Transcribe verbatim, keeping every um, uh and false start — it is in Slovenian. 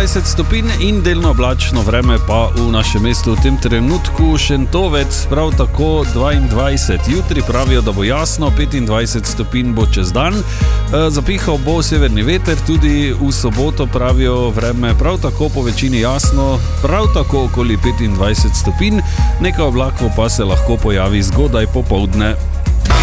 petindvajset stopinj in delno oblačno vreme pa v našem mestu v tem trenutku. Šentovec prav tako dvaindvajset. Jutri pravijo, da bo jasno, petindvajset stopinj bo čez dan. Zapihal bo severni veter, tudi v soboto pravijo vreme prav tako po večini jasno, prav tako okoli petindvajset stopinj. Nekaj oblakov pa se lahko pojavi zgodaj popoldne.